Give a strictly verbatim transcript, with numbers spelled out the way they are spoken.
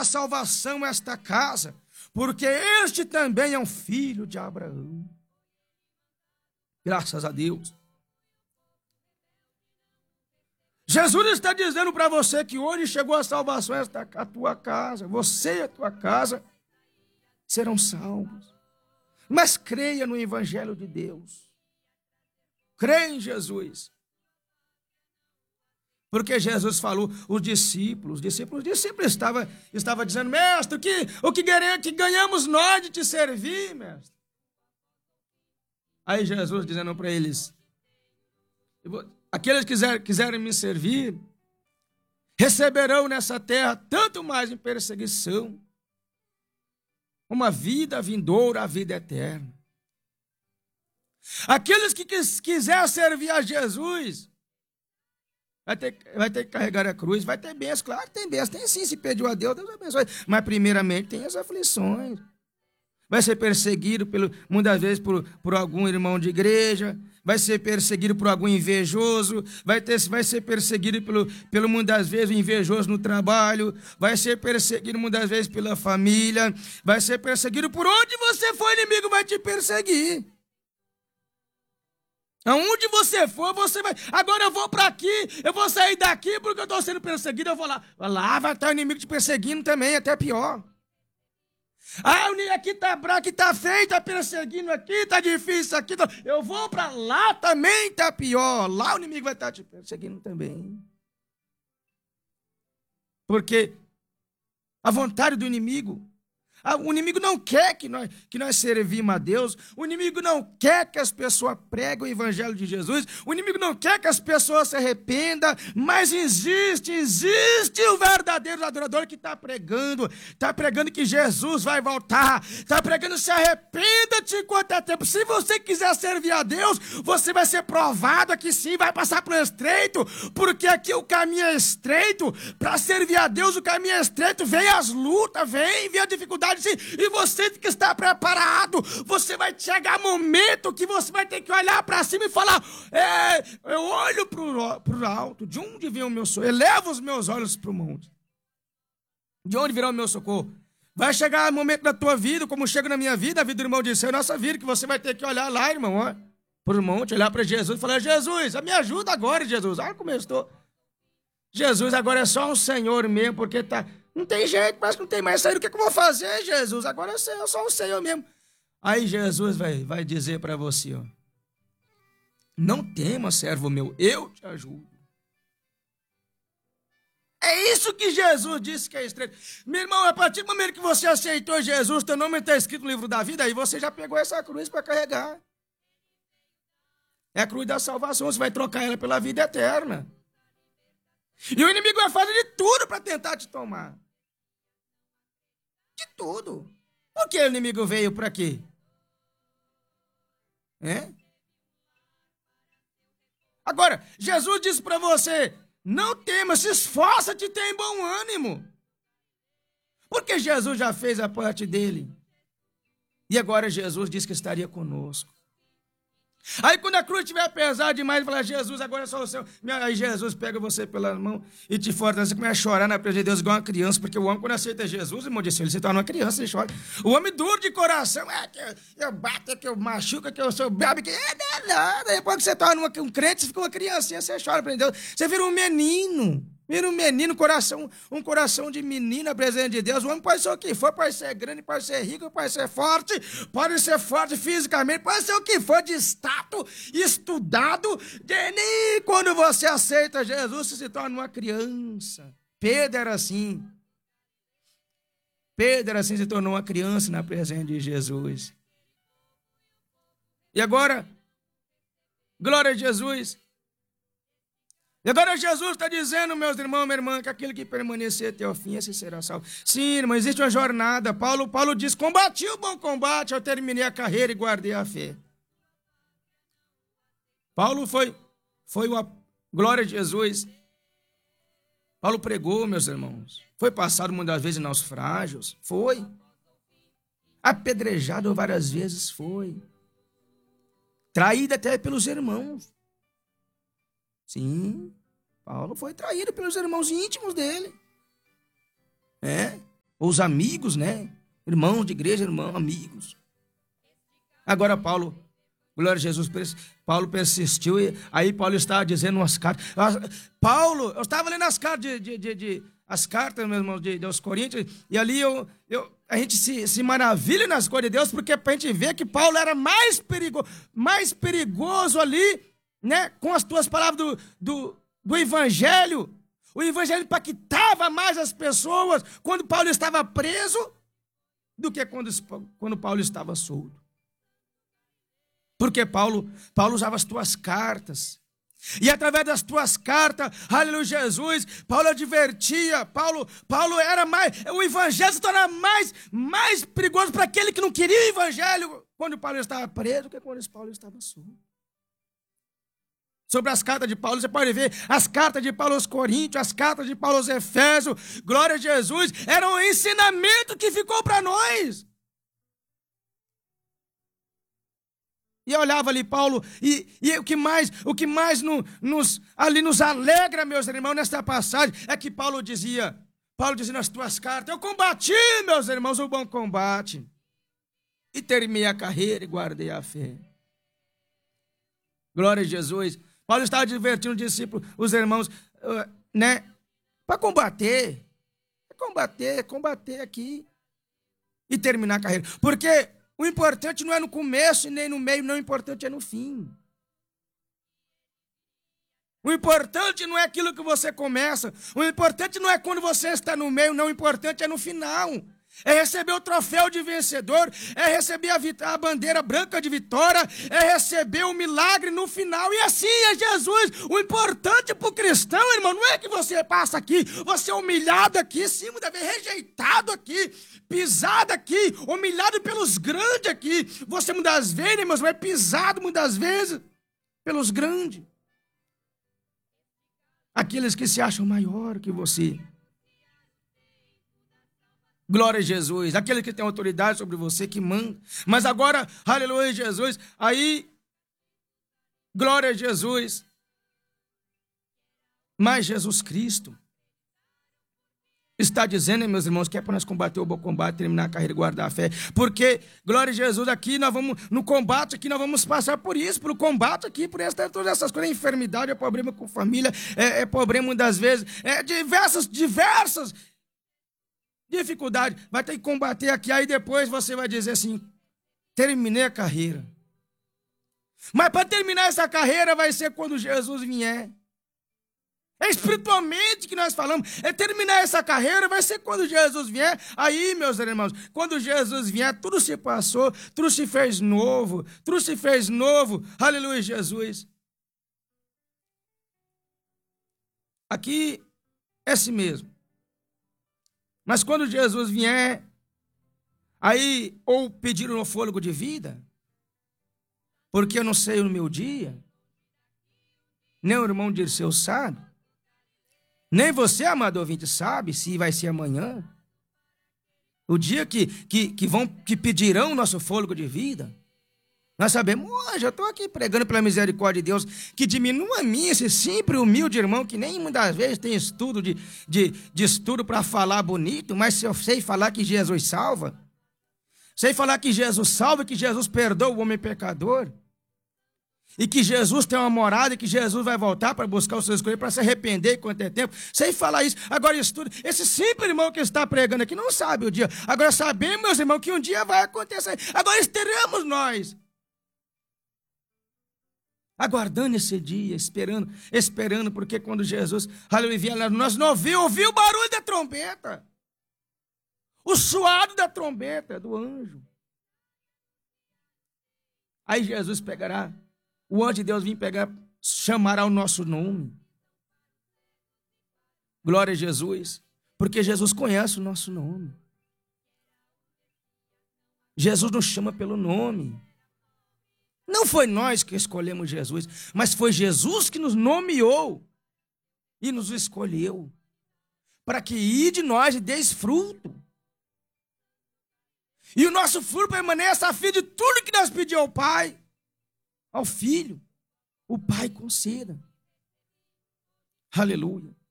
a salvação a esta casa, porque este também é um filho de Abraão. Graças a Deus. Jesus está dizendo para você que hoje chegou a salvação a esta a tua casa. Você e a tua casa serão salvos. Mas creia no Evangelho de Deus. Creia em Jesus. Porque Jesus falou, os discípulos, os discípulos, os discípulos estavam estava dizendo, mestre, que, o que, que ganhamos nós de te servir, mestre? Aí Jesus dizendo para eles, aqueles que quiser, quiserem me servir, receberão nessa terra tanto mais em perseguição, uma vida vindoura, a vida eterna. Aqueles que quis, quiser servir a Jesus, vai ter, vai ter que carregar a cruz, vai ter bênçãos, claro que tem bênçãos, tem sim, se pediu a Deus, Deus abençoe, mas primeiramente tem as aflições. Vai ser perseguido, pelo, muitas vezes, por, por algum irmão de igreja, vai ser perseguido por algum invejoso, vai, ter, vai ser perseguido pelo, pelo, muitas vezes, invejoso no trabalho, vai ser perseguido, muitas vezes, pela família, vai ser perseguido por onde você for, o inimigo vai te perseguir. Aonde você for, você vai... Agora eu vou para aqui, eu vou sair daqui porque eu estou sendo perseguido, eu vou lá. Lá vai estar o inimigo te perseguindo também, até pior. Ah, aqui está bravo, aqui está feio, está perseguindo aqui, está difícil aqui. Tá... Eu vou para lá também, está pior. Lá o inimigo vai estar te perseguindo também. Porque a vontade do inimigo, o inimigo não quer que nós, que nós servimos a Deus, o inimigo não quer que as pessoas preguem o Evangelho de Jesus, o inimigo não quer que as pessoas se arrependam, mas existe, existe o verdadeiro adorador que está pregando, está pregando que Jesus vai voltar, está pregando se arrependa-te enquanto é tempo. Se você quiser servir a Deus, você vai ser provado aqui sim, vai passar por estreito, porque aqui o caminho é estreito, para servir a Deus o caminho é estreito, vem as lutas, vem, vem a dificuldade, e você que está preparado, você vai chegar momento que você vai ter que olhar para cima e falar, é, eu olho para o alto, de onde vem o meu socorro? Elevo os meus olhos para o monte. De onde virá o meu socorro? Vai chegar o momento da tua vida, como chega na minha vida, a vida do irmão disse, é a nossa vida, que você vai ter que olhar lá, irmão, ó, para o monte, olhar para Jesus e falar, Jesus, me ajuda agora, Jesus. Olha como eu estou. Jesus agora é só um Senhor mesmo, porque está... Não tem jeito, mas não tem mais saída. O que, é que eu vou fazer, Jesus? Agora eu sou o Senhor mesmo. Aí Jesus vai, vai dizer para você, ó, não tema, servo meu, eu te ajudo. É isso que Jesus disse que é estreito. Meu irmão, a partir do momento que você aceitou Jesus, teu nome está escrito no livro da vida, aí você já pegou essa cruz para carregar. É a cruz da salvação, você vai trocar ela pela vida eterna. E o inimigo vai fazer de tudo para tentar te tomar. De tudo. Por que o inimigo veio para quê? É? Agora, Jesus disse para você, não tema, se esforça de ter bom ânimo. Porque Jesus já fez a parte dele. E agora Jesus disse que estaria conosco. Aí quando a cruz estiver pesada demais, ele fala, Jesus, agora é só o seu. Aí Jesus pega você pela mão e te fortalece, você começa a chorar na presença de Deus igual uma criança, porque o homem quando aceita Jesus, irmão, disse, ele se torna uma criança, ele chora. O homem duro de coração, é que eu, eu bato, é que eu machuco, é que eu sou brabo, que é nada. Depois que você torna um crente, você fica uma criancinha, você chora para Deus, você vira um menino. Vira um menino, coração, um coração de menino na presença de Deus. O homem pode ser o que for, pode ser grande, pode ser rico, pode ser forte, pode ser forte fisicamente, pode ser o que for, de status, estudado. E quando você aceita Jesus, você se torna uma criança. Pedro era assim. Pedro era assim, se tornou uma criança na presença de Jesus. E agora, glória a Jesus. E agora Jesus está dizendo, meus irmãos, minha irmã, que aquele que permanecer até o fim, esse será salvo. Sim, irmão, existe uma jornada. Paulo, Paulo diz, combati o bom combate, eu terminei a carreira e guardei a fé. Paulo foi, foi uma glória de Jesus. Paulo pregou, meus irmãos. Foi passado muitas vezes em naufrágios. Foi. Apedrejado várias vezes. Foi. Traído até pelos irmãos. Sim, Paulo foi traído pelos irmãos íntimos dele. É. ou os amigos, né? Irmãos de igreja, irmãos, amigos. Agora Paulo, glória a Jesus, Paulo persistiu, e aí Paulo estava dizendo umas cartas. Paulo, eu estava lendo as cartas de, de, de, de as cartas, meus irmãos, de, de aos Coríntios, e ali eu, eu, a gente se, se maravilha nas coisas de Deus, porque para a gente ver que Paulo era mais perigoso, mais perigoso ali, né? Com as tuas palavras do, do, do Evangelho. O Evangelho impactava mais as pessoas quando Paulo estava preso do que quando, quando Paulo estava solto. Porque Paulo, Paulo usava as tuas cartas. E através das tuas cartas, aleluia, Jesus, Paulo advertia, Paulo, Paulo era mais, o evangelho se torna mais, mais perigoso para aquele que não queria o evangelho quando Paulo estava preso do que quando Paulo estava solto. Sobre as cartas de Paulo, você pode ver as cartas de Paulo aos Coríntios, as cartas de Paulo aos Efésios, glória a Jesus, era um ensinamento que ficou para nós. E eu olhava ali Paulo, e, e o que mais, o que mais no, nos, ali nos alegra, meus irmãos, nesta passagem, é que Paulo dizia, Paulo dizia nas tuas cartas, eu combati, meus irmãos, o bom combate, e terminei a carreira e guardei a fé. Glória a Jesus. Paulo estava advertindo os discípulos, os irmãos, uh, né, para combater, combater, combater aqui, e terminar a carreira, porque o importante não é no começo e nem no meio, não, o importante é no fim. O importante não é aquilo que você começa, o importante não é quando você está no meio, não, o importante é no final. É receber o troféu de vencedor, é receber a, a bandeira branca de vitória, é receber o milagre no final, e assim é Jesus. O importante para o cristão, irmão, não é que você passa aqui, você é humilhado aqui, sim, muitas vezes rejeitado aqui, pisado aqui, humilhado pelos grandes aqui. Você muitas vezes, irmãos, é pisado muitas vezes pelos grandes. Aqueles que se acham maior que você. Glória a Jesus, aquele que tem autoridade sobre você, que manda. Mas agora, aleluia, Jesus, aí, glória a Jesus. Mas Jesus Cristo está dizendo, meus irmãos, que é para nós combater o bom combate, terminar a carreira e guardar a fé. Porque, glória a Jesus, aqui nós vamos, no combate aqui nós vamos passar por isso, pelo combate aqui, por essa, todas essas coisas, é enfermidade, é problema com família, é, é problema muitas vezes, é diversas, diversas dificuldade, vai ter que combater aqui, aí depois você vai dizer assim, terminei a carreira. Mas para terminar essa carreira vai ser quando Jesus vier. É espiritualmente que nós falamos, é terminar essa carreira vai ser quando Jesus vier. Aí, meus irmãos, quando Jesus vier, tudo se passou, tudo se fez novo, tudo se fez novo, aleluia, Jesus. Aqui é assim mesmo. Mas quando Jesus vier, aí, ou pediram o fôlego de vida, porque eu não sei o meu dia, nem o irmão Dirceu sabe, nem você, amado ouvinte, sabe se vai ser amanhã, o dia que, que, que, vão, que pedirão o nosso fôlego de vida. Nós sabemos, oh, já estou aqui pregando pela misericórdia de Deus, que diminua a mim, esse simples, humilde irmão, que nem muitas vezes tem estudo de, de, de estudo para falar bonito, mas se eu sei falar que Jesus salva, sei falar que Jesus salva, que Jesus perdoa o homem pecador, e que Jesus tem uma morada, e que Jesus vai voltar para buscar os seus escolhidos, para se arrepender quanto é tempo, sei falar isso. Agora estudo, esse simples irmão que está pregando aqui não sabe o dia, agora sabemos, meus irmãos, que um dia vai acontecer, agora estaremos nós aguardando esse dia, esperando, esperando, porque quando Jesus, aleluia, nós não ouvimos, ouviu o barulho da trombeta, o suado da trombeta do anjo. Aí Jesus pegará, o anjo de Deus vir pegar, chamará o nosso nome. Glória a Jesus, porque Jesus conhece o nosso nome. Jesus nos chama pelo nome. Não foi nós que escolhemos Jesus, mas foi Jesus que nos nomeou e nos escolheu para que ide nós e deis fruto. E o nosso fruto permaneça a fim de tudo que nós pedimos ao Pai, ao Filho, o Pai conceda. Aleluia.